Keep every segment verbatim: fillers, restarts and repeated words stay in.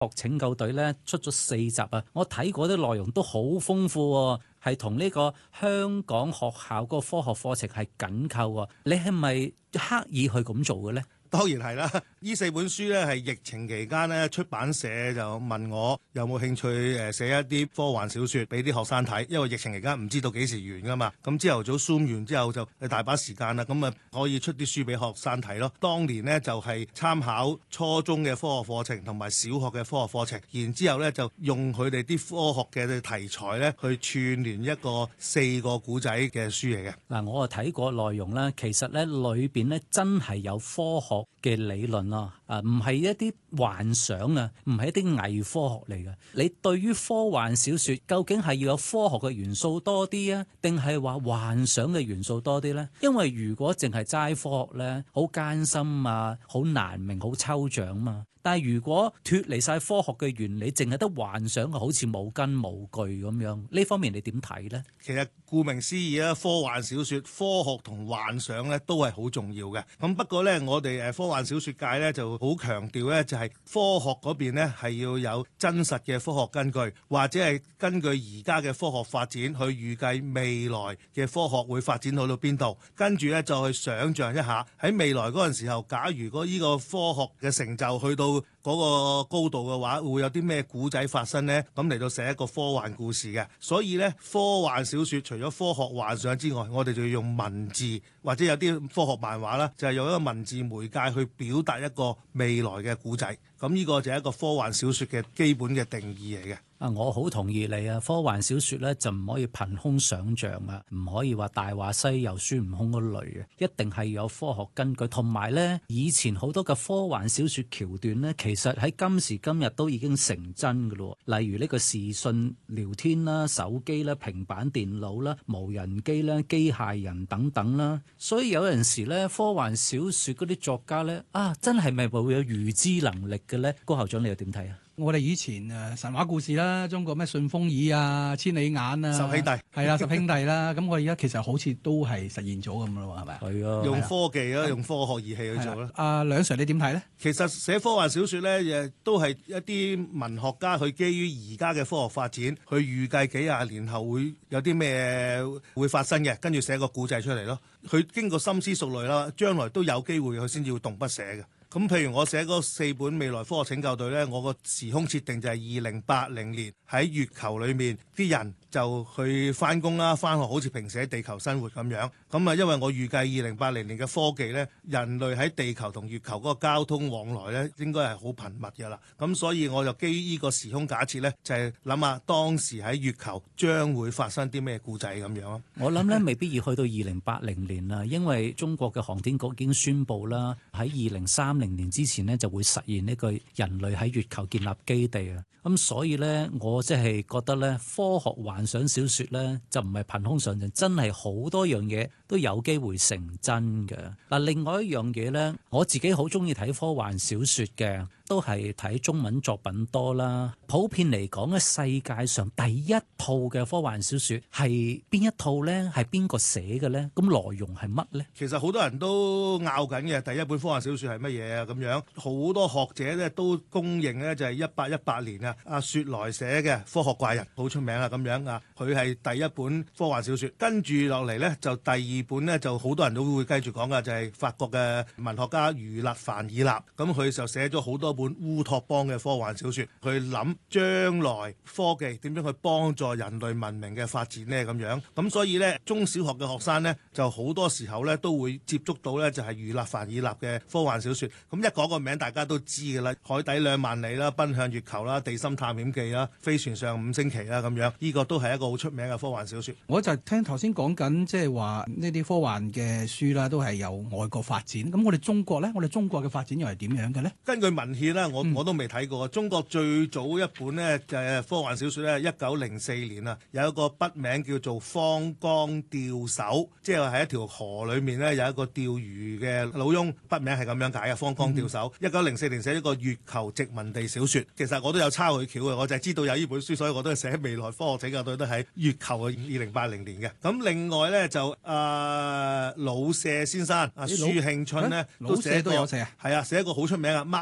學拯救隊咧出咗四集啊，我睇過啲內容都好豐富喎，係同呢個香港學校個科學課程係緊扣喎。你係咪刻意去咁做嘅咧？ 當然係啦，呢四本書咧係疫情期間咧出版社就問我有冇興趣誒寫一啲科幻小説俾啲學生睇，因為疫情期間唔知道幾時完噶嘛。咁朝頭早 Zoom 完之後就大把時間啦，咁啊可以出啲書俾學生睇咯。當年呢，就係參考初中嘅科學課程同埋小學嘅科學課程，然之後咧就用佢哋啲科學嘅題材咧去串聯一個四個古仔嘅書嚟嘅。 嗱，我啊睇過內容啦，其實咧裏邊咧真係有科學嘅理論咯，啊，唔係一啲幻想啊，唔係一啲偽科學嚟嘅。你對於科幻小說究竟係要有科學嘅元素多啲啊，定係話幻想嘅元素多啲呢？因為如果淨係齋科學呢，好艱辛啊，好難明，好抽象嘛。但係如果脫離晒科學嘅原理，淨係得幻想，好似冇根冇據咁樣，呢方面你點睇呢？ 其實顧名思義啦，科幻小說、科學同幻想咧都係好重要嘅。咁不過咧，我哋誒科幻小說界咧就好強調咧，就係科學嗰邊咧係要有真實嘅科學根據，或者係根據而家嘅科學發展去預計未來嘅科學會發展到到邊度，跟住咧就去想像一下喺未來嗰陣時候，假如果呢個科學嘅成就去到嗰個高度嘅話，會有啲咩古仔發生呢？咁嚟到寫一個科幻故事嘅。所以呢，科幻小說除咗科學幻想之外，我哋就要用文字，或者有啲科學漫畫啦，就係用一個文字媒介去表達一個未來嘅古仔。咁呢個就係一個科幻小說嘅基本嘅定義嚟嘅。 啊，我好同意你啊！科幻小說咧就唔可以憑空想像啊，唔可以話大話西遊孫悟空嗰類啊，一定係有科學根據。同埋咧，以前好多嘅科幻小說橋段咧，其實喺今時今日都已經成真㗎咯。例如呢個視訊聊天啦、手機啦、平板電腦啦、無人機啦、機械人等等啦。所以有陣時咧，科幻小說嗰啲作家咧啊，真係咪會有預知能力嘅咧？高校長你又點睇啊？ 我哋以前誒神話故事啦，中國咩順風耳啊、千里眼啊， 十兄弟係啊，十兄弟啦。咁我而家其實好似都係實現咗咁咯，係咪？ 係啊， 用科技啦，用科學儀器去做啦。 阿梁 Sir 你點睇咧？ 其實寫科幻小說咧，誒都係一啲文學家去基於而家嘅科學發展，去預計幾廿年後會有啲咩會發生嘅，跟住寫個故仔出嚟咯。佢經過深思熟慮啦，將來都有機會佢先至會動筆寫嘅。咁譬如我寫嗰四本未來科學拯救隊呢，我個時空設定就係二零八零年喺月球裏面啲人就去翻工啦、翻學，好似平時喺地球生活咁樣。咁啊，因為我預計二零八零年嘅科技呢，人類喺地球同月球嗰個交通往來呢應該係好頻密㗎啦。咁所以我就基於呢個時空假設呢，就係諗下當時喺月球將會發生啲咩故仔咁樣咯。 我諗呢未必要去到二零八零年啦，因為中國嘅航天局已經宣布啦，喺二零三零年之前呢就會實現呢個人類喺月球建立基地啊。咁所以呢，我即係覺得呢，科學幻想小說呢，就唔係憑空想像，真係好多樣嘢都有機會成真嘅。嗱，另外一樣嘢呢，我自己好中意睇科幻小說嘅，都係睇中文作品多啦。普遍嚟講咧，世界上第一套嘅科幻小說係邊一套呢？係邊個寫嘅呢？咁內容係乜呢？ 其實好多人都拗緊嘅，第一本科幻小說係乜嘢啊？咁樣好多學者咧都公認咧，就係一八一八年啊，阿雪萊寫嘅《科學怪人》好出名啊，咁樣啊，佢係第一本科幻小說。跟住落嚟呢，就第二本呢，就好多人都會繼續講嘅，就係、是、法國嘅文學家余勒凡爾納。咁佢就寫咗好多本烏托邦嘅科幻小說，去諗將來科技點樣去幫助人類文明嘅發展呢？咁樣。咁所以呢，中小學嘅學生呢，就好多時候呢，都會接觸到呢，就係余勒凡爾納嘅科幻小說。咁一講個名大家都知㗎啦，海底兩萬里啦，奔向月球啦，地心探險記啦，飛船上五星旗啦，咁樣呢個都係一個好出名嘅科幻小說。 我就聽頭先講緊，即係話呢啲科幻嘅書啦，都係由外國發展。咁我哋中國呢，我哋中國嘅發展又係點樣嘅呢？ 根據文獻啦，我我都未睇過。中國最早一本呢，就係科幻小說咧，一九零四年啊，有一個筆名叫做方剛釣手，即係話喺一條河裏面呢，有一個釣魚嘅老翁，筆名係咁樣解嘅，方剛釣手。一九零四年寫一個月球殖民地小說，其實我都有抄佢橋嘅，我就係知道有呢本書，所以我都係寫未來科學拯救隊都喺月球嘅二零八零年嘅。咁另外呢，就啊、呃、老舍先生啊，舒慶春呢， 老舍都有寫啊， 係啊，寫一個好出名啊《貓城記》。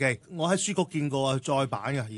記，我喺書局見過再版嘅。